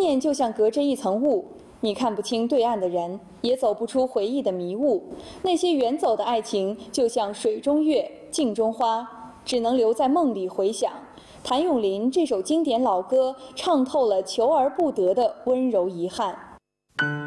面就像隔着一层雾，你看不清对岸的人，也走不出回忆的迷雾。那些远走的爱情，就像水中月，镜中花，只能留在梦里回响。谭咏麟这首经典老歌，唱透了求而不得的温柔遗憾。